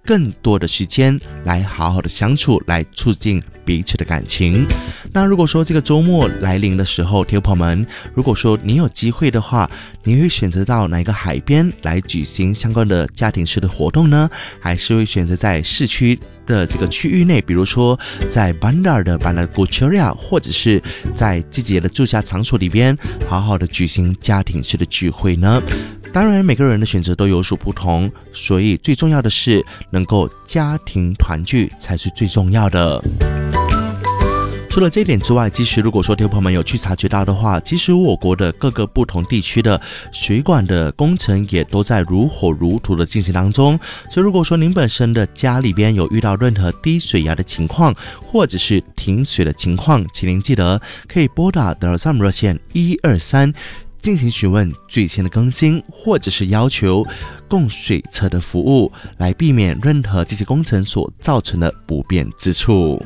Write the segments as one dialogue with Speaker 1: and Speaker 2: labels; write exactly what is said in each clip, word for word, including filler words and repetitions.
Speaker 1: 更多的时间来好好的相处，来促进彼此的感情。那如果说这个周末来临的时候，听众朋友们，如果说你有机会的话，你会选择到哪一个海边来举行相关的家庭式的活动呢？还是会选择在市区的这个区域内，比如说在 Bandar 的 Bandar Kuchera， 或者是在自己的住家场所里边好好的举行家庭式的聚会呢？当然每个人的选择都有所不同，所以最重要的是能够家庭团聚才是最重要的。除了这一点之外，其实如果说听众朋友们有去察觉到的话，其实我国的各个不同地区的水管的工程也都在如火如荼的进行当中。所以如果说您本身的家里边有遇到任何低水压的情况，或者是停水的情况，请您记得可以拨打德尔萨姆热线一二三进行询问最新的更新，或者是要求供水车的服务，来避免任何这些工程所造成的不便之处。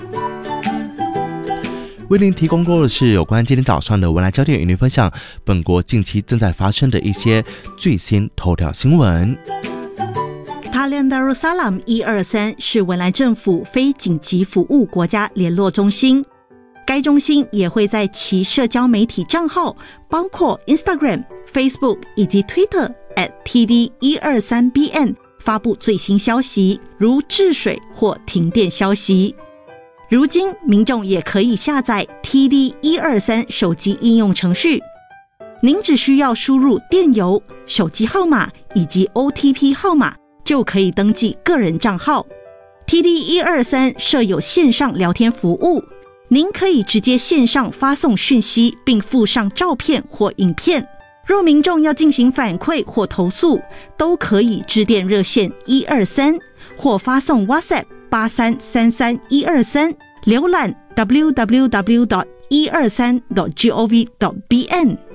Speaker 1: 为您提供过的是有关今天早上的文莱焦点，与您分享本国近期正在发生的一些最新头条新闻。
Speaker 2: Talian Darussalam 一二三是文莱政府非紧急服务国家联络中心，该中心也会在其社交媒体账号，包括 Instagram、Facebook 以及 Twitter at T D 一二三 B N 发布最新消息，如治水或停电消息。如今民众也可以下载 T D 一二三 手机应用程序，您只需要输入电邮、手机号码以及 O T P 号码，就可以登记个人账号。 T D 一二三 设有线上聊天服务，您可以直接线上发送讯息，并附上照片或影片。若民众要进行反馈或投诉，都可以致电热线一二三，或发送 WhatsApp 八三三三一二三，浏览 double u double u double u 点 一二三 点 gov 点 b n。